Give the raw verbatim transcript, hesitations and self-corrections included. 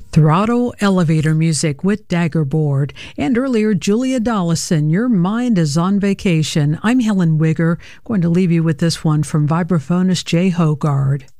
Throttle Elevator Music with Daggerboard, and earlier Julia Dollison, Your Mind is on Vacation. I'm Helen Wigger, going to leave you with this one from vibraphonist Jay Hogard.